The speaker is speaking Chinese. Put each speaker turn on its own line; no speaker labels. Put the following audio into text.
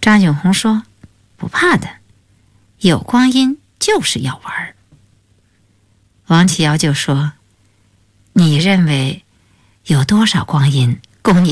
张永红说：“不怕的，有光阴就是要玩。”王启尧就说：“你认为有多少光阴